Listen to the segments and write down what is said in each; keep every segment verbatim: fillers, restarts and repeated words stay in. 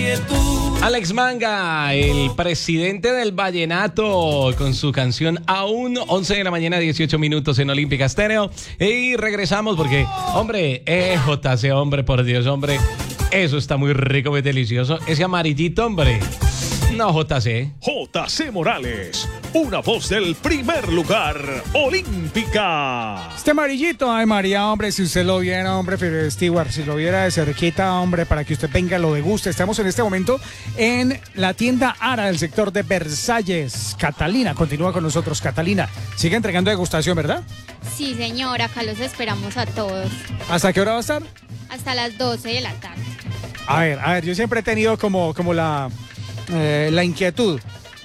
inquietud. Alex Manga, el presidente del vallenato, con su canción Aún, once de la mañana, dieciocho minutos en Olímpica Estéreo. Y regresamos porque, hombre, eh, J C, hombre, por Dios, hombre, eso está muy rico, muy delicioso. Ese amarillito, hombre. No, J C. J C Morales, una voz del primer lugar, Olímpica. Este amarillito, ay María, hombre, si usted lo viera, hombre, pero Stewart, si lo viera de cerquita, hombre, para que usted venga, lo deguste. Estamos en este momento en la tienda Ara del sector de Versalles. Catalina, continúa con nosotros, Catalina. Sigue entregando degustación, ¿verdad? Sí, señora, acá los esperamos a todos. ¿Hasta qué hora va a estar? Hasta las doce de la tarde. A ver, a ver, yo siempre he tenido como, como la... Eh, la inquietud.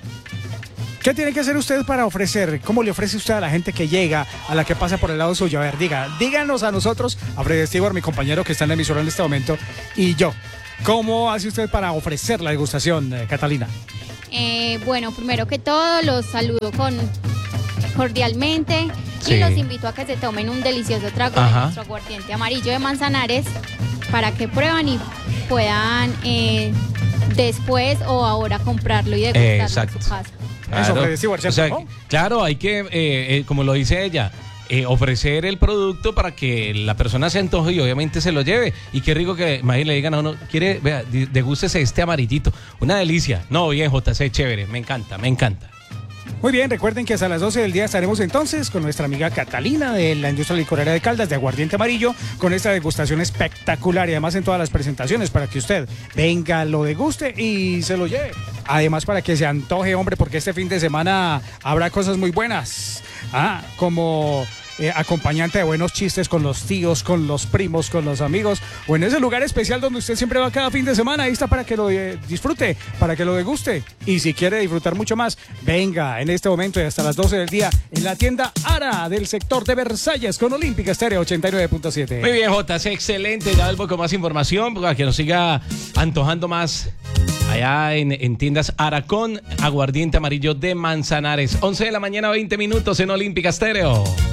¿Qué tiene que hacer usted para ofrecer? ¿Cómo le ofrece usted a la gente que llega, a la que pasa por el lado suyo? A ver, diga, díganos a nosotros, a Freddy Stewart, mi compañero que está en la emisora en este momento, y yo. ¿Cómo hace usted para ofrecer la degustación, eh, Catalina? Eh, bueno, primero que todo, los saludo con cordialmente Sí. y los invito a que se tomen un delicioso trago Ajá. de nuestro aguardiente amarillo de Manzanares para que prueban y puedan eh, después o ahora comprarlo y degustarlo Exacto. en su casa. Eso, Freddy Stewart, o sea, ¿cierto? claro, hay que, eh, eh, como lo dice ella, eh, ofrecer el producto para que la persona se antoje y obviamente se lo lleve. Y qué rico que, imagínate, le digan a uno, quiere, vea, de- degústese este amarillito. Una delicia. No, bien, J C, chévere. Me encanta, me encanta. Muy bien, recuerden que hasta las doce del día estaremos entonces con nuestra amiga Catalina de la industria licorera de Caldas de aguardiente amarillo con esta degustación espectacular y además en todas las presentaciones para que usted venga, lo deguste y se lo lleve. Además para que se antoje, hombre, porque este fin de semana habrá cosas muy buenas. Ah, como eh, acompañante de buenos chistes con los tíos, con los primos, con los amigos o en ese lugar especial donde usted siempre va cada fin de semana. Ahí está para que lo eh, disfrute, para que lo deguste. Y si quiere disfrutar mucho más, venga en este momento y hasta las doce del día en la tienda Ara del sector de Versalles con Olímpica Estéreo ochenta y nueve punto siete. Muy bien, J C, excelente. Ya vuelvo con más información para que nos siga antojando más allá en, en tiendas Aracón, aguardiente amarillo de Manzanares. once de la mañana, veinte minutos en Olímpica Estéreo.